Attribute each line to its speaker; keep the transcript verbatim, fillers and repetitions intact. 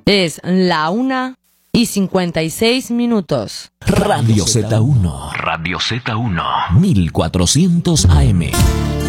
Speaker 1: Es la una y cincuenta y seis minutos.
Speaker 2: Radio Z uno. Radio Z uno. mil cuatrocientos A M.